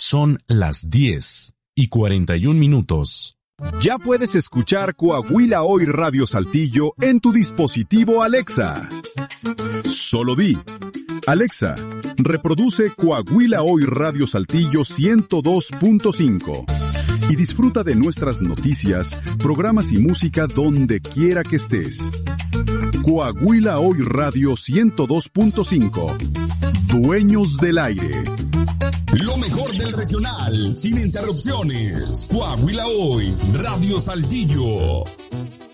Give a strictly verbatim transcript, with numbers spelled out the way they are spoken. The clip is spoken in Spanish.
Son las diez y cuarenta y un minutos. Ya puedes escuchar Coahuila Hoy Radio Saltillo en tu dispositivo Alexa. Solo di: Alexa, reproduce Coahuila Hoy Radio Saltillo ciento dos punto cinco y disfruta de nuestras noticias, programas y música donde quiera que estés. Coahuila Hoy Radio ciento dos punto cinco. Dueños del aire. Lo mejor del regional, sin interrupciones. Coahuila Hoy, Radio Saltillo.